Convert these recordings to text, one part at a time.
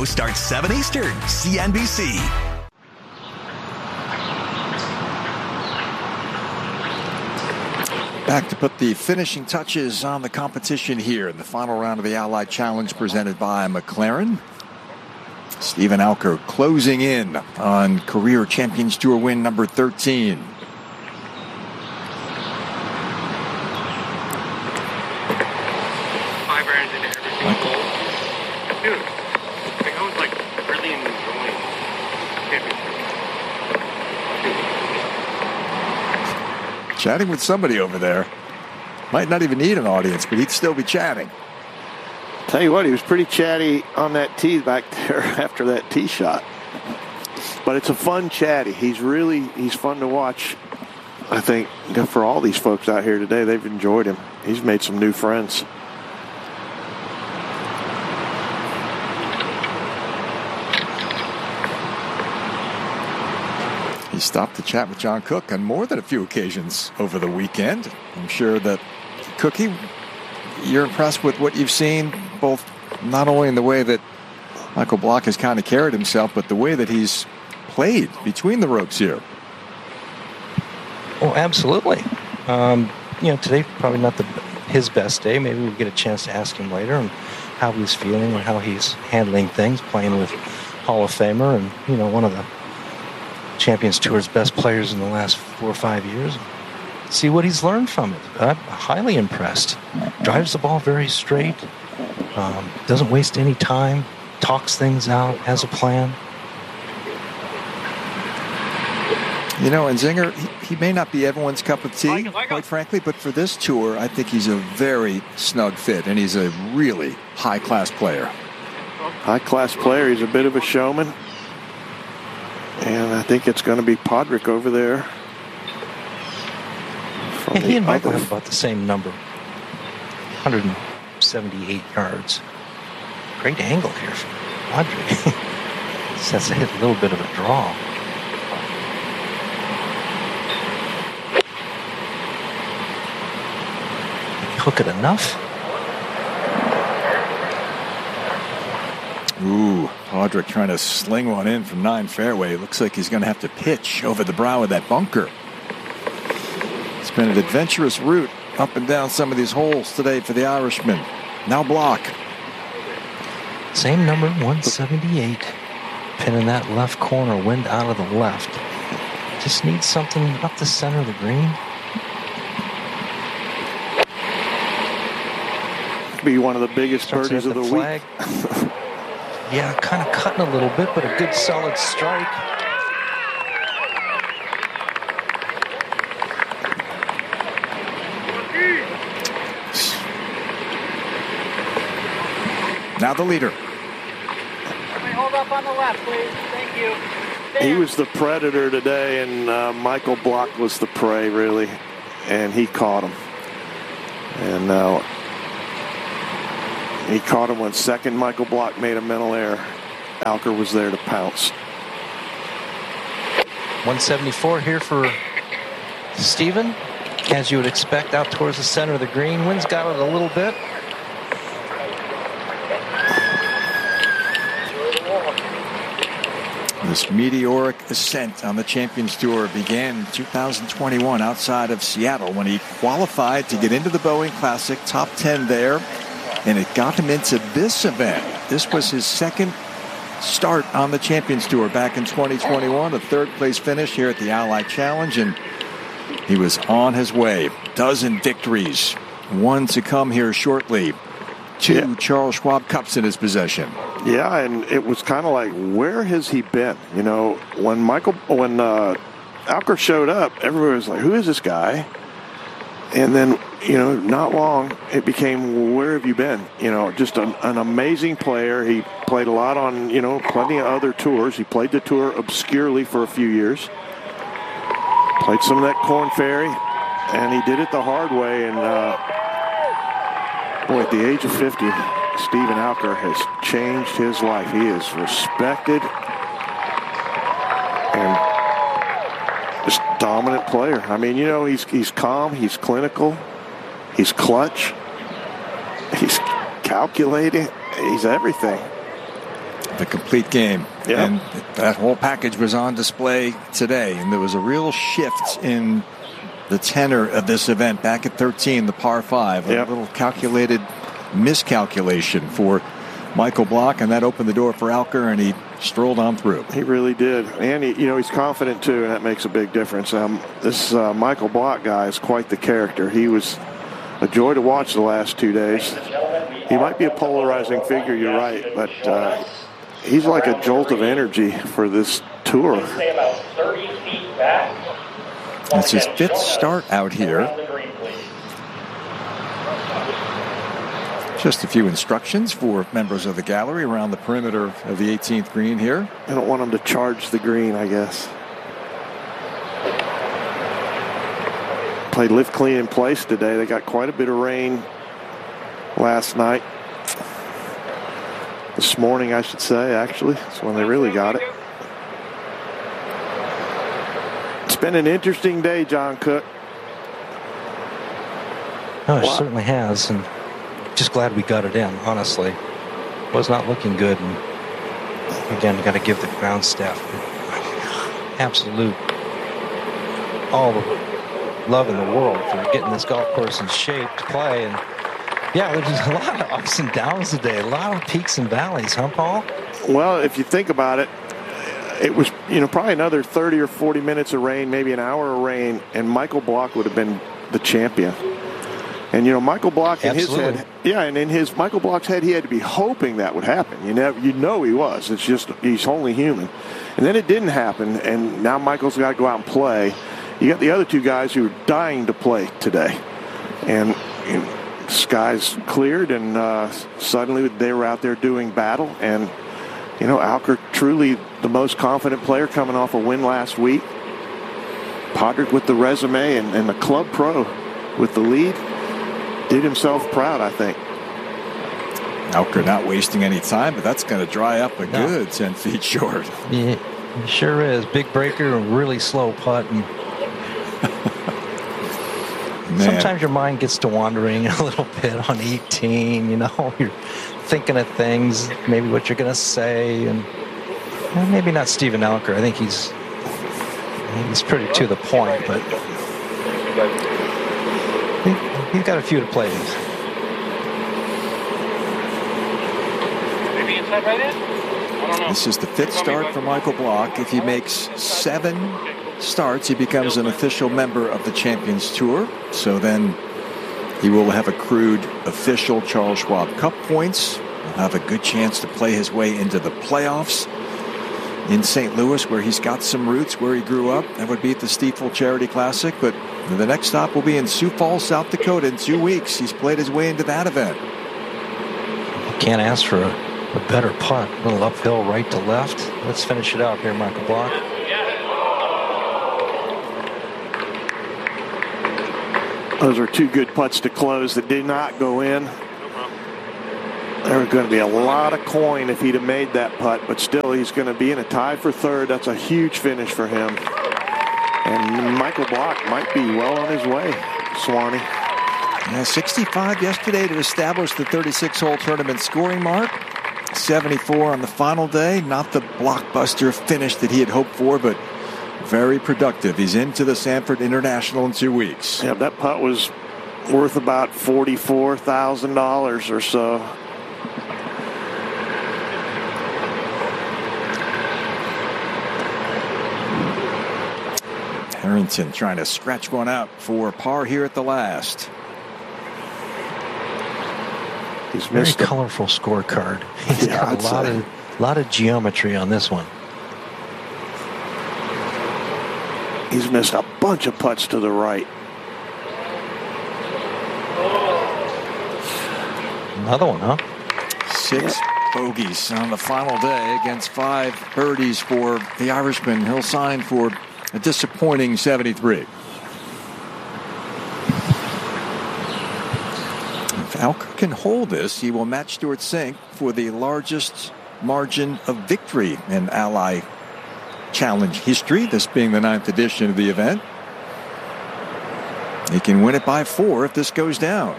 tomorrow starts 7 Eastern, CNBC. Back to put the finishing touches on the competition here in the final round of the Allied Challenge presented by McLaren. Steven Alker closing in on career Champions Tour win number 13. Michael. Dude, I was like really enjoying championship. Chatting with somebody over there. Might not even need an audience, but he'd still be chatting. Tell you what, he was pretty chatty on that tee back there after that tee shot. But it's a fun chatty. He's fun to watch. I think for all these folks out here today, they've enjoyed him. He's made some new friends. He stopped to chat with John Cook on more than a few occasions over the weekend. I'm sure that, Cookie, you're impressed with what you've seen, both not only in the way that Michael Block has kind of carried himself, but the way that he's played between the ropes here. Oh, absolutely. Today probably not his best day. Maybe we'll get a chance to ask him later and how he's feeling and how he's handling things, playing with Hall of Famer and, one of the Champions Tour's best players in the last 4 or 5 years. See what he's learned from it. I'm highly impressed. Drives the ball very straight. Doesn't waste any time. Talks things out. Has a plan. And Zinger, he may not be everyone's cup of tea, quite frankly, but for this tour, I think he's a very snug fit, and he's a really high-class player. High-class player. He's a bit of a showman. And I think it's going to be Podrick over there. He and Michael have about the same number. 178 yards. Great angle here from Podrick. Just has to hit a little bit of a draw. Hook it enough. Ooh, Podrick trying to sling one in from 9 fairway. Looks like he's going to have to pitch over the brow of that bunker. It's been an adventurous route up and down some of these holes today for the Irishman. Now Block. Same number, 178. Pin in that left corner, wind out of the left. Just needs something up the center of the green. Be one of the biggest birdies of the week. Yeah, kind of cutting a little bit, but a good solid strike. Now the leader. Hold up on the left, please. Thank you. He was the predator today, and Michael Block was the prey, really, and he caught him. And he caught him when second Michael Block made a mental error. Alker was there to pounce. 174 here for Steven. As you would expect, out towards the center of the green. Wind's got it a little bit. This meteoric ascent on the Champions Tour began in 2021 outside of Seattle when he qualified to get into the Boeing Classic, top 10 there, and it got him into this event. This was his second start on the Champions Tour back in 2021, a third-place finish here at the Allied Challenge, and he was on his way. Dozen victories, one to come here shortly. 2 Charles Schwab Cups in his possession. Yeah, and it was kind of like, where has he been? When Alker showed up, everyone was like, who is this guy? And then, not long, it became, where have you been? Just an amazing player. He played a lot on, plenty of other tours. He played the tour obscurely for a few years. Played some of that Corn Ferry, and he did it the hard way. And, boy, at the age of 50, Steven Alker has changed his life. He is respected and just dominant player. I mean, he's calm, he's clinical, he's clutch, he's calculating, he's everything. The complete game. Yep. And that whole package was on display today. And there was a real shift in the tenor of this event back at 13, the par 5. Yep. A little calculated miscalculation for Michael Block, and that opened the door for Alker, and he strolled on through. He really did. And, he's confident, too, and that makes a big difference. This Michael Block guy is quite the character. He was a joy to watch the last 2 days. He might be a polarizing figure, you're right, but he's like a jolt of energy for this tour. That's his 5th start out here. Just a few instructions for members of the gallery around the perimeter of the 18th green here. I don't want him to charge the green, I guess. Played lift clean in place today. They got quite a bit of rain last night. This morning, I should say, actually. That's when they really got it. It's been an interesting day, John Cook. Oh, it certainly has. And just glad we got it in, honestly. Was not looking good. And again, got to give the ground staff absolute all the love in the world for getting this golf course in shape to play. And yeah, there's a lot of ups and downs today, a lot of peaks and valleys, huh, Paul? Well, if you think about it, it was, probably another 30 or 40 minutes of rain, maybe an hour of rain, and Michael Block would have been the champion. And, Michael Block in Absolutely. his head, and in Michael Block's head, he had to be hoping that would happen. He was. It's just, he's only human. And then it didn't happen, and now Michael's got to go out and play. You got the other two guys who are dying to play today. And skies cleared, and suddenly they were out there doing battle. And, Alker, truly the most confident player coming off a win last week. Podrick with the resume and the club pro with the lead. Did himself proud, I think. Alker not wasting any time, but that's going to dry up a good 10 feet short. Yeah, it sure is. Big breaker and really slow putt. And sometimes your mind gets to wandering a little bit on 18. You're thinking of things, maybe what you're going to say, and maybe not Steven Alker. I think he's pretty to the point, but he's got a few to play with. Maybe inside right in? I don't know. This is the 5th start for Michael Block. If he makes 7 starts, he becomes an official member of the Champions Tour. So then he will have accrued official Charles Schwab Cup points. He'll have a good chance to play his way into the playoffs in St. Louis, where he's got some roots, where he grew up. That would be at the Stiefel Charity Classic. But the next stop will be in Sioux Falls, South Dakota in 2 weeks. He's played his way into that event. Can't ask for a better putt. A little uphill right to left. Let's finish it out here, Michael Block. Those are 2 good putts to close that did not go in. There was going to be a lot of coin if he'd have made that putt, but still he's going to be in a tie for 3rd. That's a huge finish for him. And Michael Block might be well on his way, Swanee. Yeah, 65 yesterday to establish the 36-hole tournament scoring mark. 74 on the final day. Not the blockbuster finish that he had hoped for, but very productive. He's into the Sanford International in 2 weeks. Yeah, that putt was worth about $44,000 or so. Harrington trying to scratch one out for par here at the last. He's Very missed colorful scorecard. He's got a lot of geometry on this one. He's missed a bunch of putts to the right. Another one, huh? 6 bogeys on the final day against 5 birdies for the Irishman. He'll sign for a disappointing 73. If Alker can hold this, he will match Stuart Sink for the largest margin of victory in Ally Challenge history, this being the 9th edition of the event. He can win it by 4 if this goes down.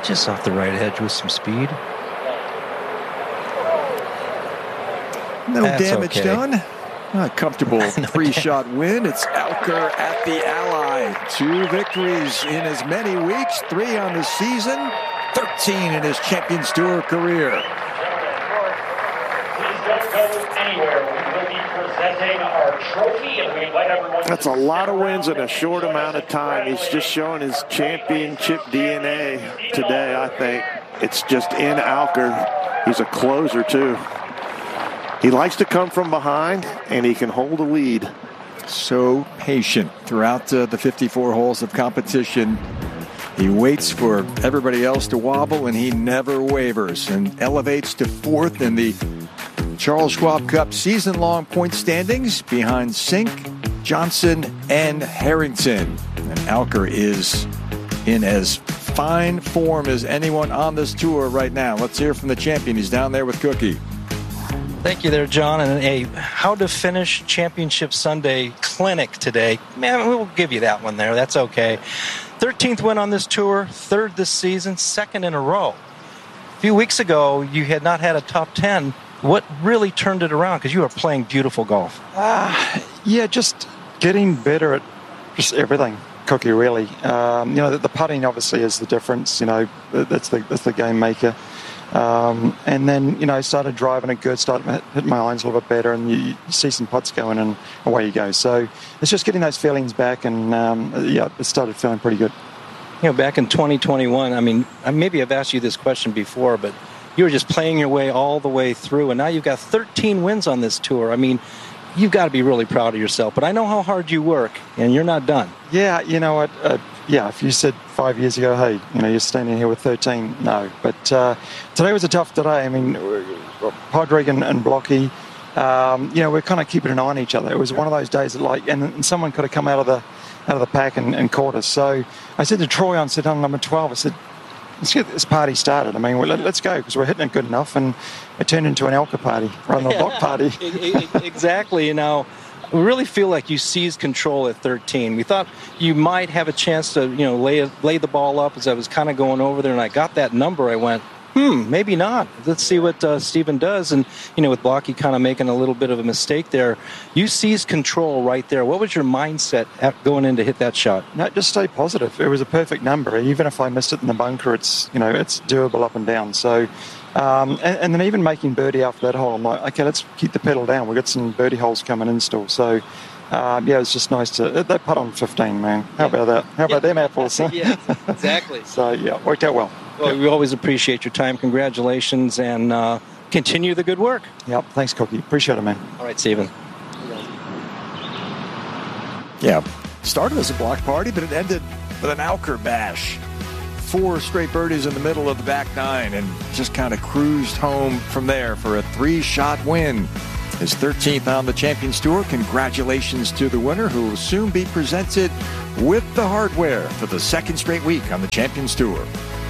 just off the right edge with some speed. No That's damage okay. done. A comfortable three-shot win. It's Alker at the Ally. 2 victories in as many weeks, 3 on the season, 13 in his Champions Tour career. Please don't go anywhere. We will be presenting our trophy, and we invite everyone. That's a lot of wins in a short amount of time. He's just showing his championship DNA today, I think. It's just in Alker. He's a closer, too. He likes to come from behind, and he can hold a lead. So patient throughout the 54 holes of competition. He waits for everybody else to wobble, and he never wavers and elevates to 4th in the Charles Schwab Cup season-long point standings behind Sink, Johnson, and Harrington. And Alker is in as fine form as anyone on this tour right now. Let's hear from the champion. He's down there with Cookie. Thank you there, John. And a How to Finish Championship Sunday clinic today. Man, we'll give you that one there. That's okay. 13th win on this tour, 3rd this season, 2nd in a row. A few weeks ago, you had not had a top 10. What really turned it around? Because you were playing beautiful golf. Yeah, just getting better at just everything, Cookie, really. The putting obviously is the difference. That's the game maker. And then, started driving it good, started hitting my irons a little bit better, and you see some putts going, and away you go. So it's just getting those feelings back, and it started feeling pretty good. Back in 2021, I mean, maybe I've asked you this question before, but you were just playing your way all the way through, and now you've got 13 wins on this tour. I mean, you've got to be really proud of yourself, but I know how hard you work, and you're not done. Yeah, you know what? If you said 5 years ago, hey, you're standing here with 13, no. But today was a tough day. I mean, Padraig and Blocky, we're kind of keeping an eye on each other. It was one of those days that, and someone could have come out of the pack and caught us. So I said to Troy on sit on number 12, I said, let's get this party started. I mean, let's go, because we're hitting it good enough, and it turned into an Alker party rather than a block party. Exactly. We really feel like you seized control at 13. We thought you might have a chance to, lay the ball up. As I was kind of going over there and I got that number, I went, maybe not. Let's see what Steven does. And, with Blocky kind of making a little bit of a mistake there, you seized control right there. What was your mindset going in to hit that shot? No, just stay positive. It was a perfect number. Even if I missed it in the bunker, it's doable up and down. So, and then even making birdie after that hole, I'm like, okay, let's keep the pedal down. We've got some birdie holes coming in still. So, it was just nice to... They putt on 15, man. How about that? How about them apples? Yeah, exactly. So, worked out well. Well, we always appreciate your time. Congratulations, and continue the good work. Yep, thanks, Cookie. Appreciate it, man. All right, Steven. Yeah, started as a block party, but it ended with an Alker bash. 4 straight birdies in the middle of the back 9, and just kind of cruised home from there for a 3-shot win. His 13th on the Champions Tour. Congratulations to the winner, who will soon be presented with the hardware for the 2nd straight week on the Champions Tour.